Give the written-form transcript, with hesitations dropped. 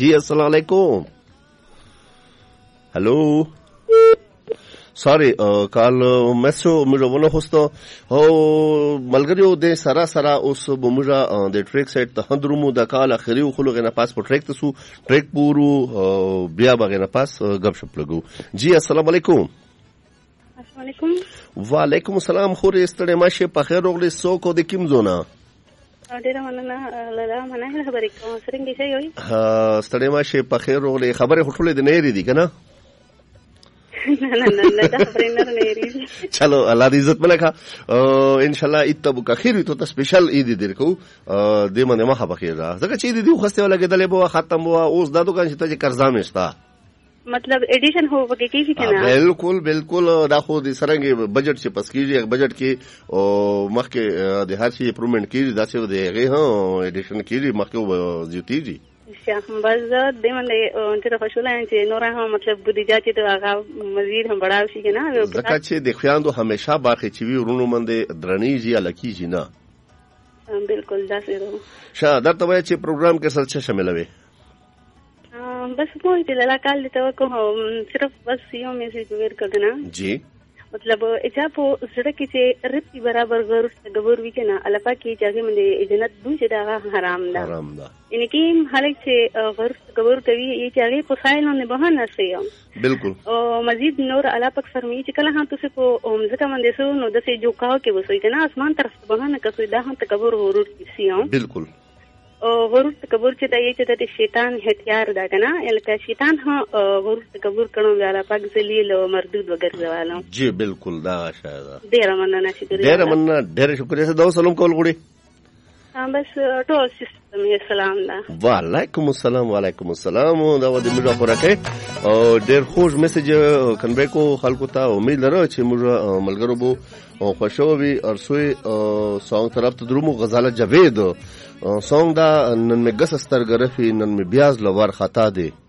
جی السلام علیکم. هلو ساري کال مسو موږ ونه خوستو او ملګریو د سرا سرا اوس موږ د ټریک سایت ته هندرمو د کال اخري خو لغه نه پاس په ټریک ته سو ټریک پورو بیا بغه نه پاس غب شپ لګو. جی السلام علیکم. السلام علیکم. وعلیکم السلام. خوري ستړي ماشه په خیر وګړي سو کو د کیم زونه ډیره مننه لاله مننه خبرې کوم څنګه شي وي ستړي ماشه په خیر وګړي خبره هټولې د نه لري کنه نه دا خبرې نه لري. چلو الله دې عزت ملکه ان شاء الله ایتبو کا خیر ته سپیشل عید درکو دې منه ما خبر خیر ځکه چې دې خوسته ولا کېدلې بو ختم بو اوس دا دوکان چې ته قرضا مشتا مطلب ایډیشن هو وکي کیږي کنه. بالکل بالکل دا خو د سرنګي بجټ چې پس کیږي بجټ کې او مخکې د هر شي امپروومنت کیږي دا څه دی هغه هو ایډیشن کیږي مخکې زیاتیږي. بس د منه چې خوشاله یم چې نور هم مطلب بودیجه چې هغه مزید هم بڑھاو شي کنه ځکه چې د خویاندو همیشه باقي چې وی ورونو منده درنیږي الکیږي نه. بالکل دا سره شاه دا ته چې پروګرام کې سره شامل وي بس کوئی دل لا کال ته کوم صرف بس یو میسج ور کړنه جی مطلب اچھا په سره کې چې رپی برابر غور غور وی کنه الپا کې چې موږ جنت دوی دا حرام ده ان کې حالک چې غور غور کوي چې هغه په فایل نه بهانه سي بالکل او مزید نور الپا فرمی چې کله هم تاسو کو ځکه باندې سو نو د سې جو کاو کې وسوي کنه اسمان طرف بهانه کوي دا هم تکبر ورور سي بالکل غرور تکبر چې د چې د شیطان هتیار دا کنه الکه شیطان ها غرور تکبر کړو غالا پاک ذلیل او مردود وګرځوالو. جی بالکل دا شاید ډیر مننه شکر ډیر شکر زه دا سلام کول غوړي بس ټول سیستم یې سلام ده. وعلیکم السلام. وعلیکم السلام. دا و دې موږ خوراکه او ډیر خوش میسج کنبه کو خلکو ته امید لرم چې موږ ملګرو بو او خوشوي ارسوي سونګ طرف ته درومو غزاله جاوید سونګ دا نن می ګس سترګرفي نن می بیاز لور خطا دی